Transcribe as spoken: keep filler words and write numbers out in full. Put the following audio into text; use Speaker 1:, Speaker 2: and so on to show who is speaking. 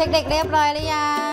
Speaker 1: ด็กๆเรียบร้อยหรือยัง